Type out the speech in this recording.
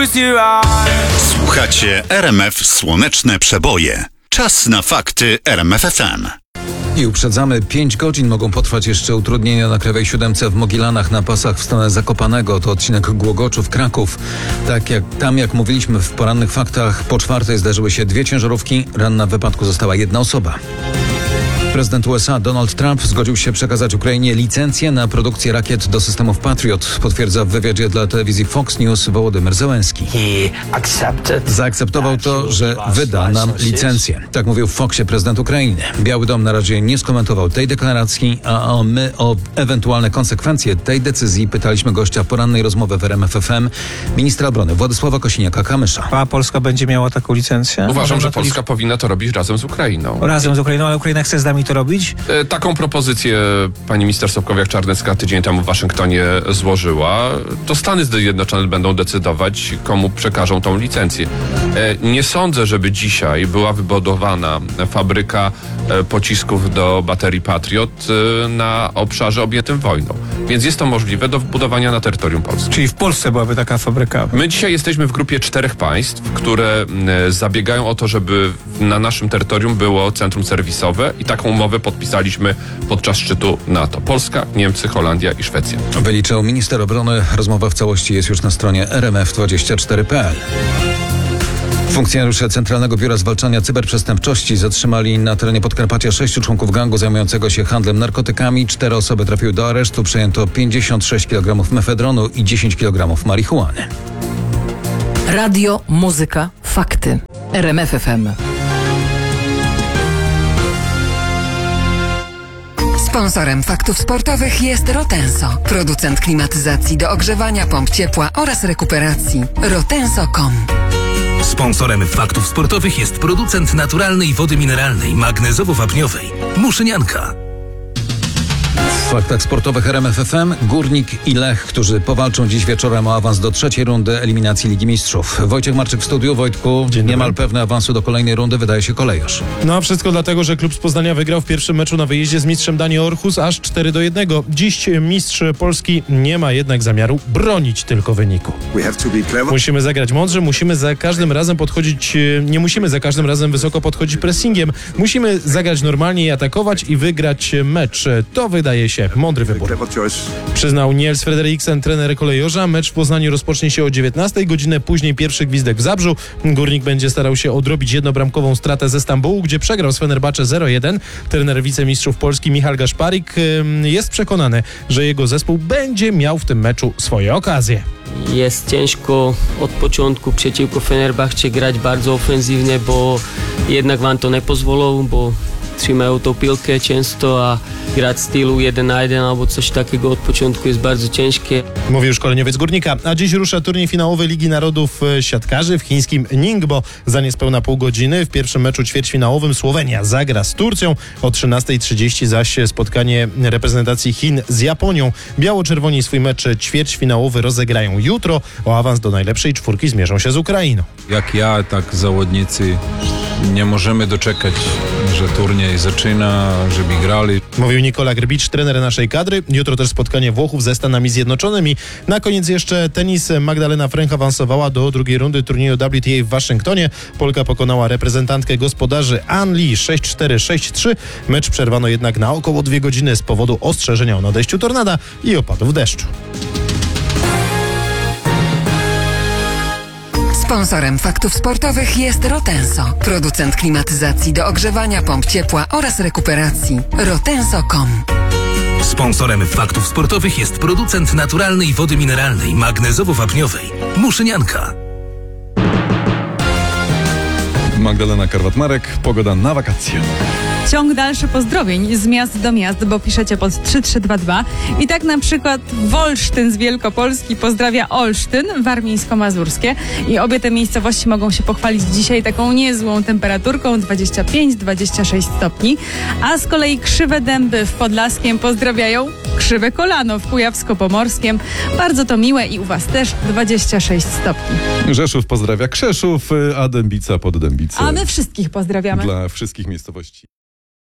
Słuchacie RMF Słoneczne Przeboje. Czas na fakty RMF FM. I uprzedzamy, 5 godzin mogą potrwać jeszcze utrudnienia na Krajowej 7 w Mogilanach na pasach w stronę Zakopanego. To odcinek Głogoczów-Kraków. Jak mówiliśmy w porannych faktach, po czwartej zdarzyły się 2 ciężarówki. Ranna w wypadku została 1 osoba. Prezydent USA Donald Trump zgodził się przekazać Ukrainie licencję na produkcję rakiet do systemów Patriot, potwierdza w wywiadzie dla telewizji Fox News Wołodymyr Zełenski. Zaakceptował to, że wyda nam licencję. Tak mówił w Foxie prezydent Ukrainy. Biały Dom na razie nie skomentował tej deklaracji, a my o ewentualne konsekwencje tej decyzji pytaliśmy gościa porannej rozmowy w RMF FM, ministra obrony Władysława Kosiniaka-Kamysza. A Polska będzie miała taką licencję? Uważam, że Polska powinna to robić razem z Ukrainą. Razem z Ukrainą, ale Ukraina chce z nami to robić? Taką propozycję pani minister Sobkowiak-Czarnecka tydzień temu w Waszyngtonie złożyła. To Stany Zjednoczone będą decydować, komu przekażą tą licencję. Nie sądzę, żeby dzisiaj była wybudowana fabryka pocisków do baterii Patriot na obszarze objętym wojną. Więc jest to możliwe do wbudowania na terytorium Polski. Czyli w Polsce byłaby taka fabryka? My dzisiaj jesteśmy w grupie 4 państw, które zabiegają o to, żeby na naszym terytorium było centrum serwisowe i taką umowę podpisaliśmy podczas szczytu NATO. Polska, Niemcy, Holandia i Szwecja. Wyliczył minister obrony. Rozmowa w całości jest już na stronie rmf24.pl. Funkcjonariusze Centralnego Biura Zwalczania Cyberprzestępczości zatrzymali na terenie Podkarpacia 6 członków gangu zajmującego się handlem narkotykami. 4 osoby trafiły do aresztu. Przejęto 56 kg mefedronu i 10 kg marihuany. Radio, muzyka, fakty. RMF FM. Sponsorem faktów sportowych jest Rotenso, producent klimatyzacji do ogrzewania, pomp ciepła oraz rekuperacji. Rotenso.com. Sponsorem faktów sportowych jest producent naturalnej wody mineralnej magnezowo-wapniowej Muszynianka. W faktach sportowych RMF FM Górnik i Lech, którzy powalczą dziś wieczorem o awans do 3. rundy eliminacji Ligi Mistrzów. Wojciech Marczyk w studiu. Wojtku, niemal pewny awansu do kolejnej rundy wydaje się Kolejorz. No a wszystko dlatego, że klub z Poznania wygrał w pierwszym meczu na wyjeździe z mistrzem Danii Aarhus aż 4-1. Dziś mistrz Polski nie ma jednak zamiaru bronić tylko wyniku. Musimy zagrać mądrze, musimy za każdym razem podchodzić, nie musimy za każdym razem wysoko podchodzić pressingiem. Musimy zagrać normalnie i atakować i wygrać mecz. To wydaje się mądry wybór. Przyznał Niels Frederiksen, trener Kolejorza. Mecz w Poznaniu rozpocznie się o 19:00, godzinę później pierwszy gwizdek w Zabrzu. Górnik będzie starał się odrobić jednobramkową stratę ze Stambułu, gdzie przegrał z Fenerbahce 0-1. Trener wicemistrzów Polski Michal Gaszparik jest przekonany, że jego zespół będzie miał w tym meczu swoje okazje. Jest ciężko od początku przeciwko Fenerbahce grać bardzo ofensywnie, bo jednak wam to nie pozwolą, bo trzymają tą piłkę często, a grać w stylu 1 na 1 albo coś takiego od początku jest bardzo ciężkie. Mówił szkoleniowiec Górnika. A dziś rusza turniej finałowy Ligi Narodów siatkarzy w chińskim Ningbo. Za niespełna pół godziny w pierwszym meczu ćwierćfinałowym Słowenia zagra z Turcją. O 13:30 zaś spotkanie reprezentacji Chin z Japonią. Biało-czerwoni swój mecz ćwierćfinałowy rozegrają jutro. O awans do najlepszej 4 zmierzą się z Ukrainą. Jak ja, tak zawodnicy nie możemy doczekać, że turniej zaczyna, żeby grali. Mówił Nikola Grbicz, trener naszej kadry. Jutro też spotkanie Włochów ze Stanami Zjednoczonymi. Na koniec jeszcze tenis. Magdalena Fręch awansowała do drugiej rundy turnieju WTA w Waszyngtonie. Polka pokonała reprezentantkę gospodarzy An Lee 6-4, 6-3. Mecz przerwano jednak na około 2 godziny z powodu ostrzeżenia o nadejściu tornada i opadów deszczu. Sponsorem faktów sportowych jest Rotenso, producent klimatyzacji do ogrzewania, pomp ciepła oraz rekuperacji. Rotenso.com. Sponsorem faktów sportowych jest producent naturalnej wody mineralnej magnezowo-wapniowej Muszynianka. Magdalena Karwat-Marek, pogoda na wakacje. Ciąg dalszy pozdrowień z miast do miast, bo piszecie pod 3322. I tak na przykład Wolsztyn z Wielkopolski pozdrawia Olsztyn, warmińsko-mazurskie. I obie te miejscowości mogą się pochwalić dzisiaj taką niezłą temperaturką 25-26 stopni. A z kolei Krzywe Dęby w Podlaskiem pozdrawiają Krzywe Kolano w Kujawsko-Pomorskiem. Bardzo to miłe i u was też 26 stopni. Rzeszów pozdrawia Krzeszów, a Dębica pod Dębicę. A my wszystkich pozdrawiamy. Dla wszystkich miejscowości.